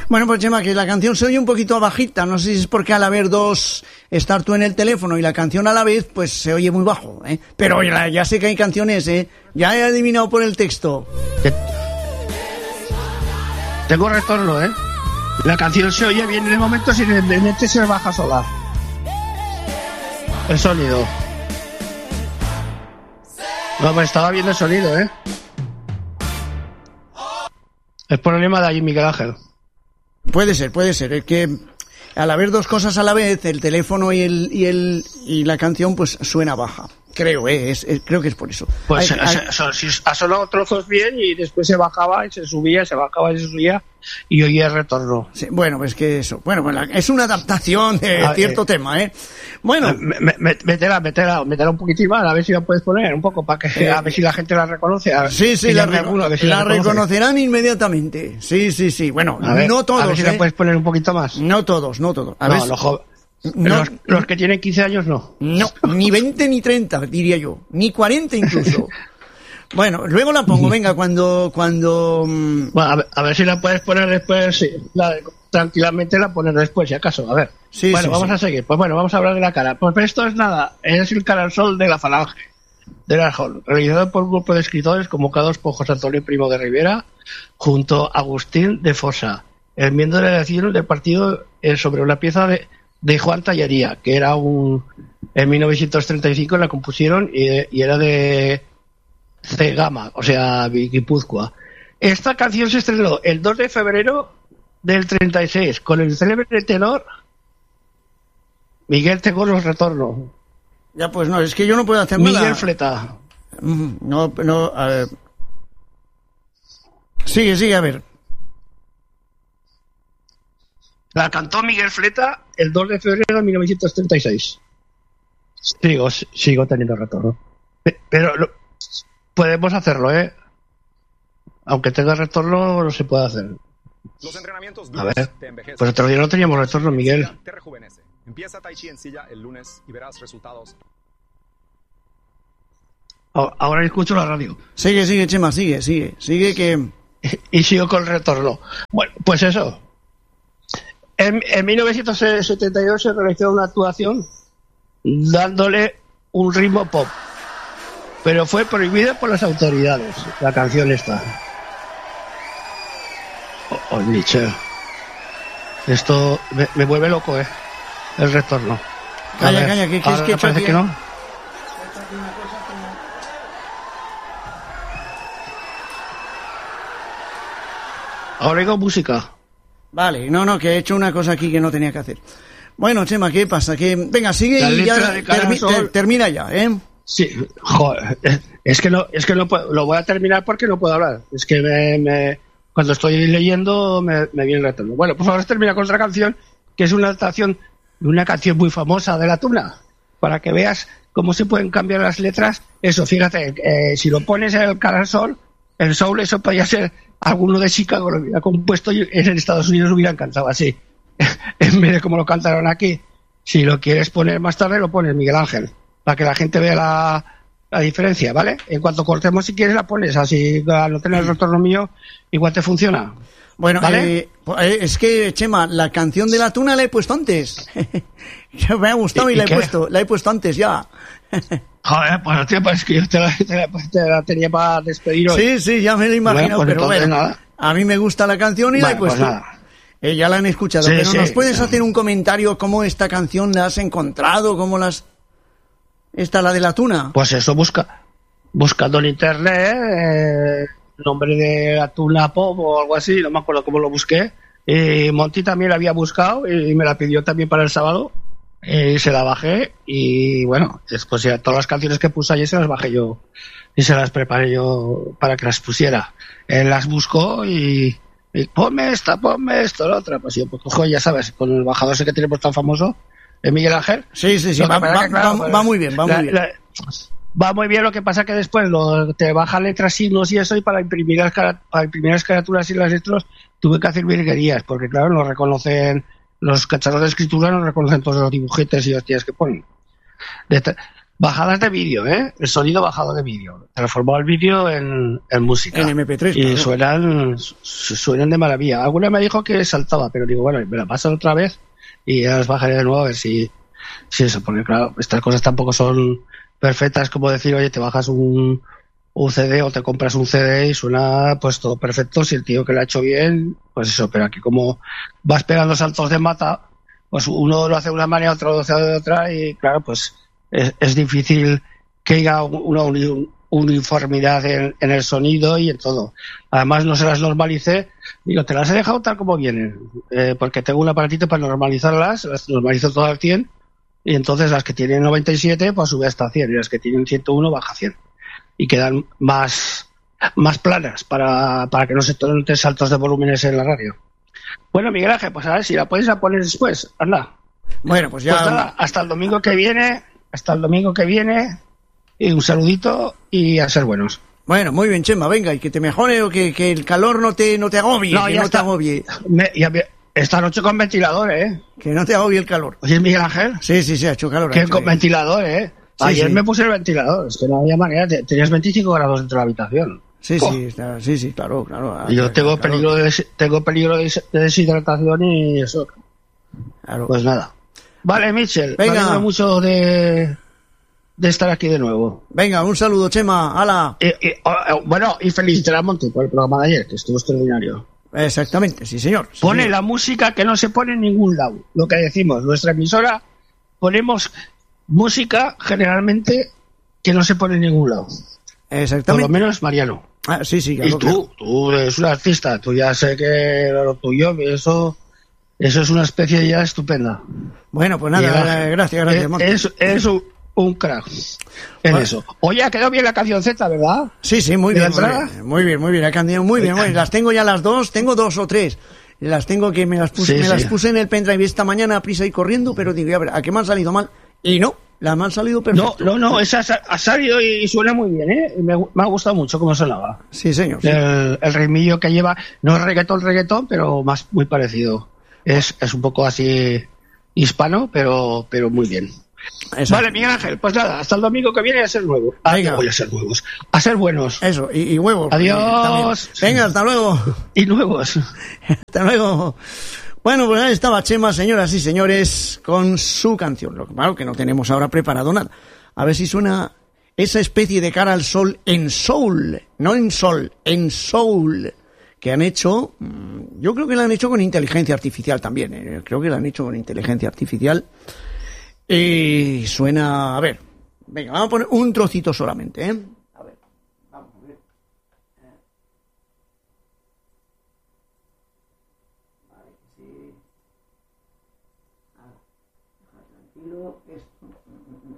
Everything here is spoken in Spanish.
Bueno, pues Chema, que la canción se oye un poquito bajita, no sé si es porque al haber dos, estar tú en el teléfono y la canción a la vez, pues se oye muy bajo, ¿eh? Pero ya sé que hay canciones, ya he adivinado por el texto. Tengo retorno, La canción se oye bien en el momento, si en este se baja sola el sonido. No, me estaba viendo el sonido, El problema de allí, Miguel Ángel. Puede ser. Es que al haber dos cosas a la vez, el teléfono y la canción, pues suena baja. Creo, creo que es por eso. Pues si ha sonado trozos bien y después se bajaba y se subía, se bajaba y se subía y oía el retorno. Sí, bueno, pues que eso. Bueno, es una adaptación de cierto tema, Bueno. Métela un poquitín más, a ver si la puedes poner un poco, para que a ver si la gente la reconoce. Sí, la reconocerán inmediatamente. Sí. Bueno, ver, no todos. A ver si la puedes poner un poquito más. No todos. A ver. Los que tienen 15 años no. No, ni 20 ni 30, diría yo. Ni 40 incluso. Bueno, luego la pongo, venga, cuando... Bueno, a ver si la puedes poner después, sí. Tranquilamente la pones después, si acaso, a ver. Sí, vamos a seguir. Pues bueno, vamos a hablar de la cara. Pues esto es nada, es el Cara al Sol de la Falange, de Arjón, realizado por un grupo de escritores convocados por José Antonio Primo de Rivera, junto a Agustín de Fosa, el miembro de la elección del partido sobre una pieza de Juan Tallería, que era en 1935 la compusieron y era de Cegama, o sea, Guipúzcoa. Esta canción se estrenó el 2 de febrero del 36 con el célebre tenor Miguel Tegoros Retorno. Ya, pues no, es que yo no puedo hacer nada. Miguel Fleta. No, a ver. Sigue, a ver. La cantó Miguel Fleta el 2 de febrero de 1936. Sigo teniendo retorno. Pero podemos hacerlo, Aunque tenga retorno, no se puede hacer. Los entrenamientos a ver, pues otro día no teníamos retorno, Miguel. Te rejuvenece. Empieza Tai Chi en silla el lunes y verás resultados. Ahora escucho la radio. Sigue, Chema, sigue que... Y sigo con el retorno. Bueno, pues eso. En 1972 se realizó una actuación dándole un ritmo pop, pero fue prohibida por las autoridades, la canción esta. Nietzsche. Esto me vuelve loco, el retorno. Calla, que es que parece que no. Ahora oigo música. Vale, no, que he hecho una cosa aquí que no tenía que hacer. Bueno, Chema, ¿qué pasa? Venga, sigue y ya termina ya, Sí, joder, es que no puedo, lo voy a terminar porque no puedo hablar. Es que cuando estoy leyendo me viene el retorno. Bueno, pues ahora termina con otra canción, que es una adaptación de una canción muy famosa de La Tuna, para que veas cómo se pueden cambiar las letras. Eso, fíjate, si lo pones en el Cara al Sol, el soul, eso podría ser alguno de Chicago, lo hubiera compuesto y en Estados Unidos lo hubieran cantado así, en vez de como lo cantaron aquí. Si lo quieres poner más tarde, lo pones, Miguel Ángel, para que la gente vea la diferencia, ¿vale? En cuanto cortemos, si quieres, la pones así, al no tener el retorno mío, igual te funciona. Bueno, ¿vale? Es que, Chema, la canción de La Tuna la he puesto antes. Me ha gustado y la he puesto antes ya. Joder, pues tío, pues que yo te la tenía para despedir hoy. Sí, ya me lo he imaginado, pues pero bueno, nada. A mí me gusta la canción y la he puesto. Pues ya la han escuchado, sí, pero ¿nos puedes hacer un comentario cómo esta canción la has encontrado? ¿Cómo esta, la de La Tuna? Pues eso, buscando en internet, nombre de La Tuna Pop o algo así, no me acuerdo cómo lo busqué. Y Monty también la había buscado y me la pidió también para el sábado. Se la bajé y bueno, después ya todas las canciones que puse ayer se las bajé yo y se las preparé yo para que las pusiera. Él las buscó y ponme esta, la otra. Pues yo, pues cojo, ya sabes, con el bajador ese que tenemos tan famoso, Miguel Ángel. Sí, va muy bien, va muy bien, lo que pasa que después te baja letras, signos y eso, y para imprimir las caraturas y las letras tuve que hacer virguerías, porque claro, no reconocen. Los cacharros de escritura no reconocen todos los dibujetes y hostias que ponen. Bajadas de vídeo, ¿eh? El sonido bajado de vídeo. Transformado el vídeo en música. En MP3. Y suenan de maravilla. Alguna me dijo que saltaba, pero digo, bueno, me la pasan otra vez y ya las bajaré de nuevo a ver si eso. Porque claro, estas cosas tampoco son perfectas como decir, oye, te bajas un CD o te compras un CD y suena pues todo perfecto. Si el tío que lo ha hecho bien, pues eso. Pero aquí como vas pegando saltos de mata, pues uno lo hace de una manera, otro lo hace de otra y claro, pues es difícil que haya una uniformidad en el sonido y en todo. Además no se las normalice, digo, te las he dejado tal como vienen, porque tengo un aparatito para normalizarlas, las normalizo todas al 100 y entonces las que tienen 97 pues sube hasta 100 y las que tienen 101 baja a 100 y quedan más planas para que no se noten saltos de volúmenes en la radio. Bueno, Miguel Ángel, pues a ver si la puedes poner después, anda. Bueno, pues ya... Pues nada, hasta el domingo que viene, y un saludito y a ser buenos. Bueno, muy bien, Chema, venga, y que te mejore o que el calor no te agobie, no, que ya no te agobie. Esta noche con ventilador, Que no te agobie el calor. Oye, Miguel Ángel. Sí, ha hecho calor. Que con ventilador, Sí, Ayer me puse el ventilador, es que no había manera, tenías 25 grados dentro de la habitación. Sí, claro. Yo tengo peligro de deshidratación y eso. Claro. Pues nada. Vale, Mitchell, venga. Me alegro mucho de estar aquí de nuevo. Venga, un saludo, Chema, hala. Y felicitar a Monty por el programa de ayer, que estuvo extraordinario. Exactamente, sí, señor. Pone la música que no se pone en ningún lado. Lo que decimos, nuestra emisora ponemos música generalmente que no se pone en ningún lado. Exactamente. Por lo menos Mariano. Sí, claro. Y tú eres un artista, tú ya sé que lo tuyo, eso es una especie ya estupenda. Bueno, pues nada, gracias, Monty. Es un crack en eso. Oye, ha quedado bien la canción Z, ¿verdad? Sí, muy bien, ha quedado muy bien. Las tengo ya las dos, tengo 2 o 3. Las tengo que las puse en el pendrive esta mañana a prisa y corriendo, pero digo, a ver, ¿a qué me han salido mal? Y no, las me han salido perfecto. No, esa ha salido y suena muy bien, Me ha gustado mucho cómo sonaba. Sí, señor. El ritmillo que lleva, no es reggaetón, pero muy parecido. Es un poco así hispano, pero muy bien. Exacto. Vale, Miguel Ángel, pues nada, hasta el domingo que viene a ser nuevo. Voy a ser nuevos. A ser buenos. Eso, y huevos. Adiós. Venga, hasta luego. Y nuevos. Hasta luego. Bueno, pues ahí estaba Chema, señoras y señores, con su canción. Lo que malo que no tenemos ahora preparado nada. A ver si suena esa especie de cara al sol en soul. No en sol, en soul. Que han hecho, yo creo que la han hecho con inteligencia artificial también. Creo que la han hecho con inteligencia artificial. Y suena, a ver, venga, vamos a poner un trocito solamente, A ver, vamos a ver. Vale, sí. Ahora, deja tranquilo esto.